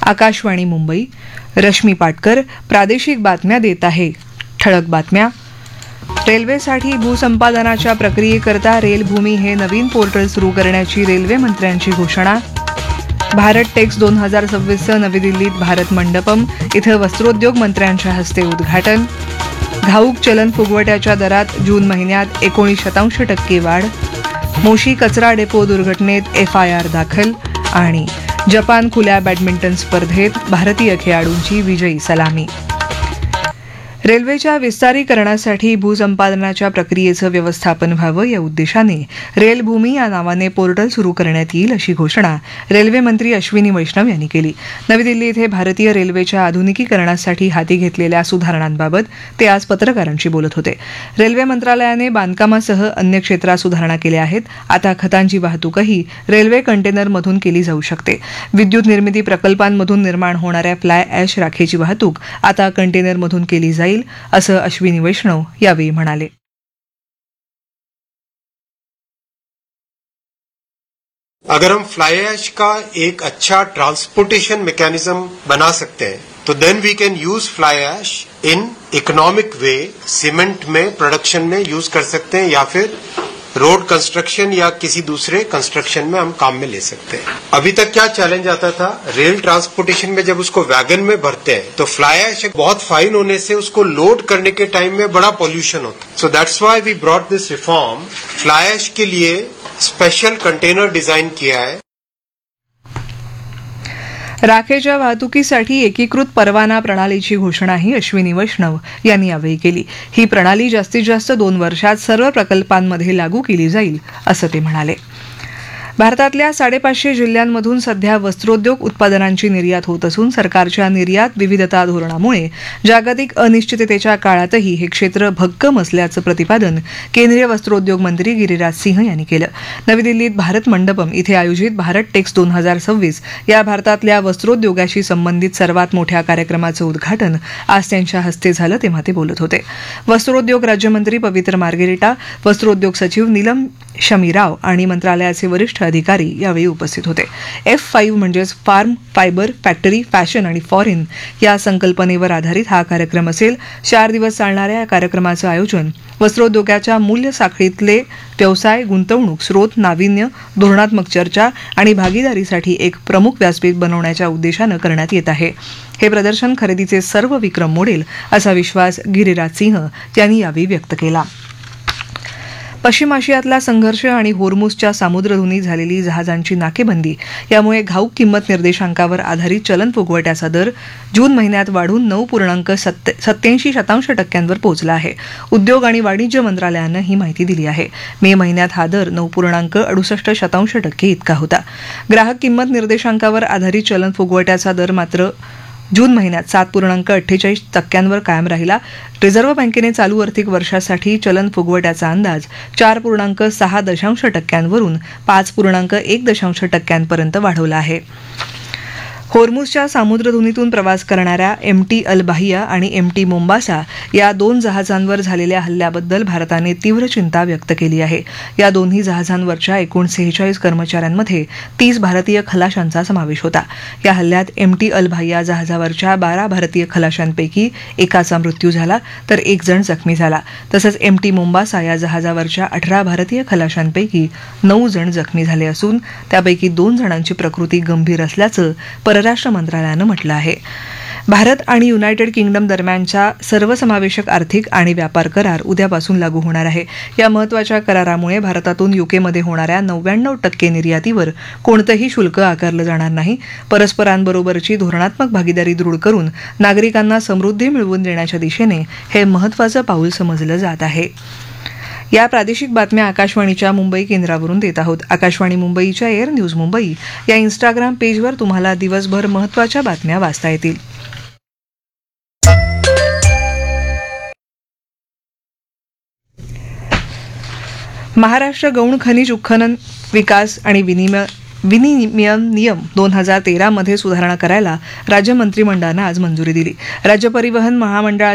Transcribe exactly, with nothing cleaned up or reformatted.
आकाशवाणी मुंबई. रश्मी पाटकर प्रादेशिक बातम्या देत आहे. ठळक बातम्या. रेल्वेसाठी भूसंपादनाच्या प्रक्रियेकरता रेलभूमी हे नवीन पोर्टल सुरू करण्याची रेल्वे मंत्र्यांची घोषणा. भारत टेक्स दोन हजार सव्वीसचं नवी दिल्लीत भारत मंडपम इथं वस्त्रोद्योग मंत्र्यांच्या हस्ते उद्घाटन. घाऊक चलन फुगवट्याच्या दरात जून महिन्यात एकोणीस शतांश टक्के वाढ. मोशी कचरा डेपो दुर्घटनेत एफ आय आर दाखल. आणि जपान खुल्या बॅडमिंटन स्पर्धेत भारतीय खेळाडूंची विजयी सलामी. रेल्वेच्या विस्तारीकरणासाठी भूसंपादनाच्या प्रक्रियेचं व्यवस्थापन व्हावं या उद्देशाने रेलभूमी या नावाने पोर्टल सुरू करण्यात येईल अशी घोषणा रेल्वे मंत्री अश्विनी वैष्णव यांनी केली. नवी दिल्ली इथे भारतीय रेल्वेच्या आधुनिकीकरणासाठी हाती घेतलेल्या सुधारणांबाबत ते आज पत्रकारांशी बोलत होते. रेल्वे मंत्रालयाने बांधकामासह अन्य क्षेत्रात सुधारणा केल्या आहेत. आता खतांची वाहतूकही रेल्वे कंटेनरमधून केली जाऊ शकते. विद्युत निर्मिती प्रकल्पांमधून निर्माण होणाऱ्या फ्लाय ॲश राखेची वाहतूक आता कंटेनरमधून केली जाईल असं अश्विनी वैष्णव यावेळी म्हणाले. अगर हम फ्लाई ऐश का एक अच्छा ट्रांसपोर्टेशन मैकेनिज्म बना सकते हैं तो then we can use fly ash in economic way. Cement में प्रोडक्शन में यूज कर सकते हैं या फिर रोड कंस्ट्रक्शन या किसी दूसरे कंस्ट्रक्शन में हम काम में ले सकते हैं. अभी तक क्या चैलेंज आता था, रेल ट्रांसपोर्टेशन में जब उसको वैगन में भरते हैं तो फ्लाई ऐश बहुत फाइन होने से उसको लोड करने के टाइम में बड़ा पॉल्यूशन होता है. सो दैट्स व्हाई we brought this reform. Fly ash के लिए स्पेशल कंटेनर डिजाइन किया है. राखेच्या वाहतुकीसाठी एकीकृत परवाना प्रणालीची घोषणाही अश्विनी वैष्णव यांनी यावेळी केली. ही प्रणाली जास्तीत जास्त दोन वर्षात सर्व प्रकल्पांमध्ये लागू केली जाईल असं ते म्हणाले. भारतातल्या साडेपाचशे जिल्ह्यांमधून सध्या वस्त्रोद्योग उत्पादनांची निर्यात होत असून सरकारच्या निर्यात विविधता धोरणामुळे जागतिक अनिश्चिततेच्या काळातही हे क्षेत्र भक्कम असल्याचं प्रतिपादन केंद्रीय वस्त्रोद्योग मंत्री गिरिराज सिंह यांनी केलं. नवी दिल्लीत भारत मंडपम इथे आयोजित भारत टेक्स दोन हजार सव्वीस या भारतातल्या वस्त्रोद्योगाशी संबंधित सर्वात मोठ्या कार्यक्रमाचं उद्घाटन आज त्यांच्या हस्ते झालं तेव्हा ते बोलत होते. वस्त्रोद्योग राज्यमंत्री पवित्र मार्गेरिटा, वस्त्रोद्योग सचिव नीलम शमीराव आणि मंत्रालयाचे वरिष्ठ अधिकारी यावेळी उपस्थित होते. एफ फाईव्ह म्हणजेच फार्म, फायबर, फॅक्टरी, फॅशन आणि फॉरेन या संकल्पनेवर आधारित हा कार्यक्रम असेल. चार दिवस चालणाऱ्या या कार्यक्रमाचं आयोजन वस्त्रोद्योगाच्या मूल्य साखळीतले व्यवसाय, गुंतवणूक, स्रोत, नाविन्य, धोरणात्मक चर्चा आणि भागीदारीसाठी एक प्रमुख व्यासपीठ बनवण्याच्या उद्देशानं करण्यात येत आहे. हे प्रदर्शन खरेदीचे सर्व विक्रम मोडेल असा विश्वास गिरिराज सिंह यांनी यावेळी व्यक्त केला. पश्चिम आशियातला संघर्ष आणि होर्मुझच्या सामुद्रधुनी झालेली जहाजांची नाकेबंदी यामुळे घाऊक किंमत निर्देशांकावर आधारित चलन फुगवट्याचा दर जून महिन्यात वाढून नऊ पूर्णांक सत्याऐंशी शतांश टक्क्यांवर पोहोचला आहे. उद्योग आणि वाणिज्य मंत्रालयानं ही माहिती दिली आहे. मे महिन्यात हा दर नऊ पूर्णांक अडुसष्ट शतांश टक्के इतका होता. ग्राहक किंमत निर्देशांकावर आधारित चलन फुगवट्याचा दर मात्र जून महिन्यात सात पूर्णांक अठ्ठेचाळीस टक्क्यांवर कायम राहिला. रिझर्व्ह बँकेने चालू आर्थिक वर्षासाठी चलन फुगवट्याचा अंदाज चार पूर्णांक सहा दशांश टक्क्यांवरून पाच पूर्णांक एक दशांश टक्क्यांपर्यंत वाढवला आहे. होर्मुझच्या सामुद्रधुनीतून प्रवास करणाऱ्या एम टी अल बाहिया आणि एम टी मोम्बासा या दोन जहाजांवर झालेल्या हल्ल्याबद्दल भारताने तीव्र चिंता व्यक्त केली आहे. या दोन्ही जहाजांवरच्या एकूण सेहेचाळीस कर्मचाऱ्यांमध्ये तीस भारतीय खलाशांचा समावेश होता. या हल्ल्यात एम टी अल बाहिया जहाजावरच्या बारा भारतीय खलाशांपैकी एकाचा मृत्यू झाला तर एक जण जखमी झाला. तसंच एम टी मोम्बासा या जहाजावरच्या अठरा भारतीय खलाशांपैकी नऊ जण जखमी झाले असून त्यापैकी दोन जणांची प्रकृती गंभीर असल्याचं परराष्ट्र मंत्रालयानं म्हटलं आहे. भारत आणि युनायटेड किंगडम दरम्यानचा सर्वसमावेशक आर्थिक आणि व्यापार करार उद्यापासून लागू होणार आहे. या महत्वाच्या करारामुळे भारतातून युकेमध्ये होणाऱ्या नव्याण्णव टक्के निर्यातीवर कोणतंही शुल्क आकारलं जाणार नाही. परस्परांबरोबरची धोरणात्मक भागीदारी दृढ करून नागरिकांना समृद्धी मिळवून देण्याच्या दिशेने हे महत्वाचं पाऊल समजलं जात आहे. या प्रादेशिक बातम्या आकाशवाणीच्या मुंबई केंद्रावरून देत आहोत. आकाशवाणी मुंबईच्या एअर न्यूज मुंबई या इन्स्टाग्राम पेजवर तुम्हाला दिवसभर महत्त्वाच्या बातम्या वाचता येतील. महाराष्ट्र गौण खनिज उत्खनन विकास आणि विनिमय विनिमय नियम दोन हजार तेरा मध्ये सुधारणा करायला राज्य मंत्रिमंडळानं आज मंजुरी दिली. राज्य परिवहन महामंडळाच्या